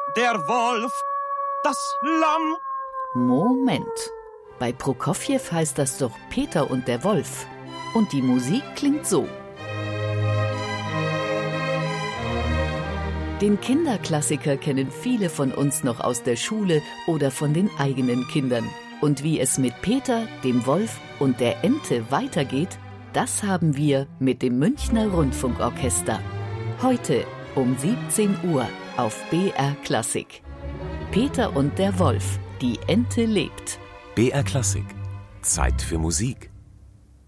der Wolf, das Lamm. Moment. Bei Prokofjew heißt das doch Peter und der Wolf. Und die Musik klingt so. Den Kinderklassiker kennen viele von uns noch aus der Schule oder von den eigenen Kindern. Und wie es mit Peter, dem Wolf und der Ente weitergeht, das haben wir mit dem Münchner Rundfunkorchester. Heute um 17 Uhr auf BR Klassik. Peter und der Wolf, die Ente lebt. BR Klassik. Zeit für Musik.